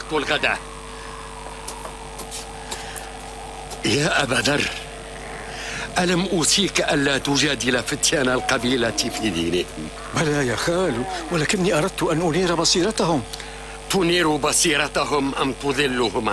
وقت الغداء. يا أبا ذر، ألم أوصيك ألا تجادل فتيان القبيلة في دينهم؟ بلى يا خال، ولكني أردت أن أنير بصيرتهم. تنير بصيرتهم أم تضلهم